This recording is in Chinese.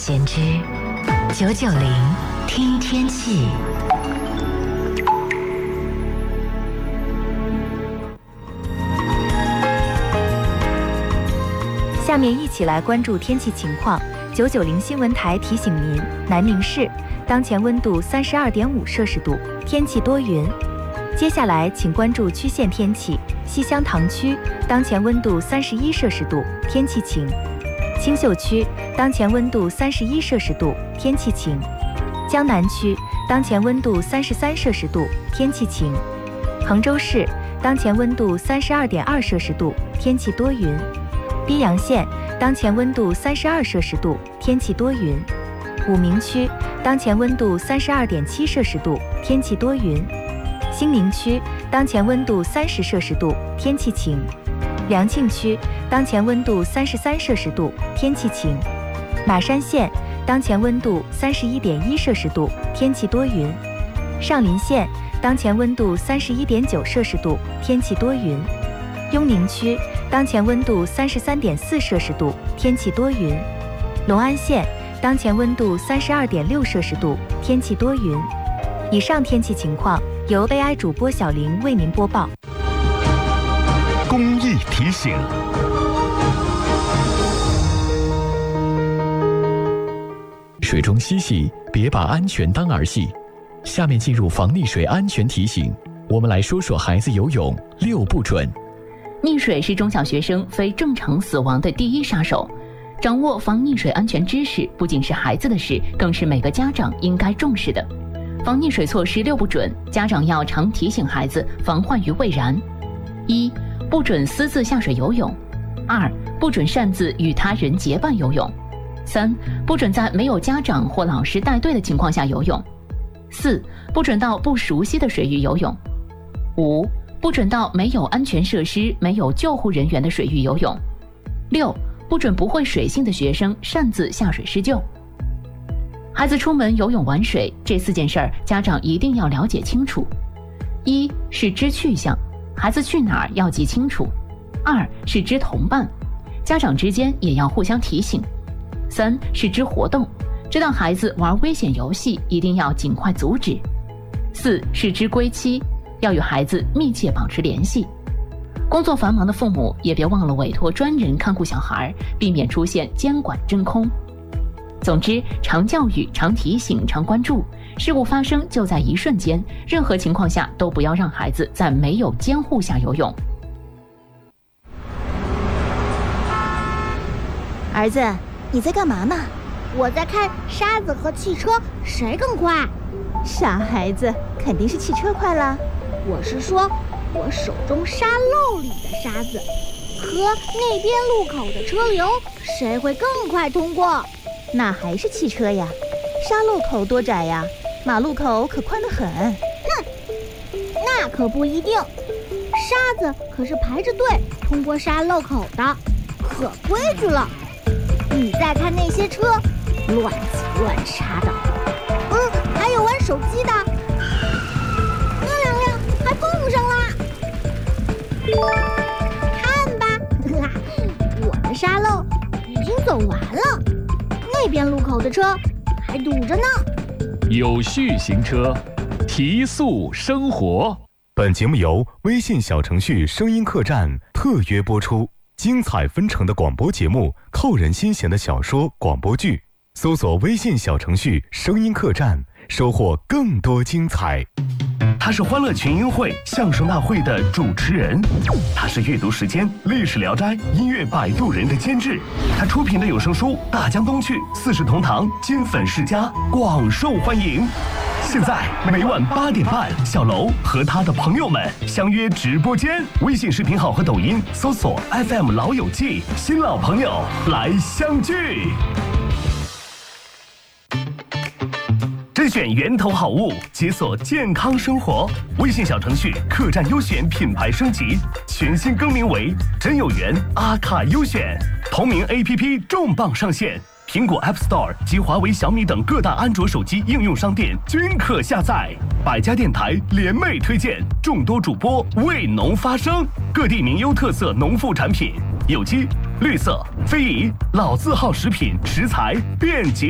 先知990听天气。 下面一起来关注天气情况。990新闻台提醒您，南宁市当前温度32.5摄氏度，天气多云。接下来请关注区县天气。西乡塘区当前温度31摄氏度，天气晴。青秀区当前温度31摄氏度，天气晴。江南区当前温度33摄氏度，天气晴。衡州市当前温度32.2摄氏度，天气多云。宾阳县当前温度32摄氏度，天气多云。武鸣区当前温度32.7摄氏度，天气多云。兴宁区当前温度30摄氏度，天气晴。良庆区当前温度33摄氏度，天气晴。马山县当前温度31.1摄氏度，天气多云。上林县当前温度31.9摄氏度，天气多云。雍宁区当前温度33.4摄氏度，天气多云。隆安县当前温度32.6摄氏度，天气多云。以上天气情况由 AI 主播小玲为您播报。 公益提醒：水中嬉戏，别把安全当儿戏。下面进入防溺水安全提醒，我们来说说孩子游泳6不准。 溺水是中小学生非正常死亡的第一杀手，掌握防溺水安全知识不仅是孩子的事，更是每个家长应该重视的。防溺水措施6不准，家长要常提醒孩子防患于未然。1. 不准私自下水游泳。2. 不准擅自与他人结伴游泳。3. 不准在没有家长或老师带队的情况下游泳。4. 不准到不熟悉的水域游泳。5. 不准到没有安全设施、没有救护人员的水域游泳。6. 不准不会水性的学生擅自下水施救。孩子出门游泳玩水，这4件事儿，家长一定要了解清楚。1是知去向，孩子去哪儿要记清楚。2是知同伴，家长之间也要互相提醒。3是知活动，知道孩子玩危险游戏，一定要尽快阻止。4是知归期，要与孩子密切保持联系。工作繁忙的父母也别忘了委托专人看顾小孩，避免出现监管真空。总之，常教育、常提醒、常关注，事故发生就在一瞬间，任何情况下都不要让孩子在没有监护下游泳。 儿子，你在干嘛呢？ 我在看沙子和汽车谁更快。 傻孩子，肯定是汽车快啦。 我是说，我手中沙漏里的沙子和那边路口的车流，谁会更快通过？ 那还是汽车呀，沙漏口多窄呀，马路口可宽得很。 那可不一定，沙子可是排着队通过沙漏口的，可规矩了。你再看那些车，乱挤乱插的，还有玩手机的，那2辆还碰上啦。看吧，我的沙漏已经走完了。那边路口的车还堵着呢。 有序行车，提速生活。 本节目由微信小程序声音客栈特约播出。精彩纷呈的广播节目，扣人心弦的小说、广播剧，搜索微信小程序声音客栈，收获更多精彩。 他是欢乐群英会相声大会的主持人，他是阅读时间历史聊斋音乐摆渡人的监制，他出品的有声书《大江东去》四世同堂金粉世家广受欢迎。现在每晚8点半，小楼和他的朋友们相约直播间，微信视频号和抖音搜索 FM 老友记，新老朋友来相聚。甄选源头好物，解锁健康生活。微信小程序客栈优选品牌升级，全新更名为真有缘阿卡优选。同名 APP 重磅上线，苹果 App Store 及华为、小米等各大安卓手机应用商店均可下载。百家电台联袂推荐，众多主播为农发声，各地名优特色农副产品，有机、绿色、非遗、老字号食品食材便捷。